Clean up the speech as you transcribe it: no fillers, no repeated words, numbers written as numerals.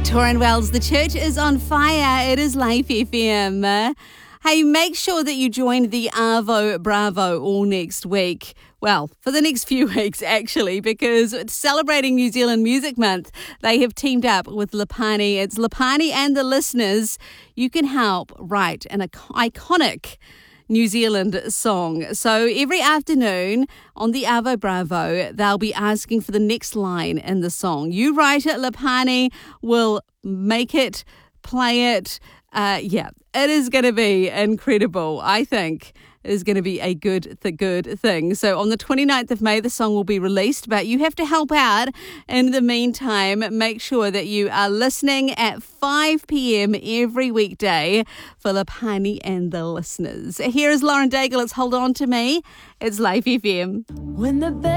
Torrin Wells, the church is on fire. It is Life FM. Hey, make sure that you join the Arvo Bravo all next week. Well, for the next few weeks, actually, because it's celebrating New Zealand Music Month. They have teamed up with Lapani. It's Lapani and the listeners. You can help write an iconic New Zealand song. So every afternoon on the Arvo Bravo, they'll be asking for the next line in the song. You write it, Lapani will make it, play it. It is going to be incredible. I think it is going to be a good thing. So on the 29th of May, the song will be released, but you have to help out. In the meantime, make sure that you are listening at 5 p.m. every weekday for Lapani and the listeners. Here is Lauren Daigle. It's Hold On To Me. It's Life FM. When the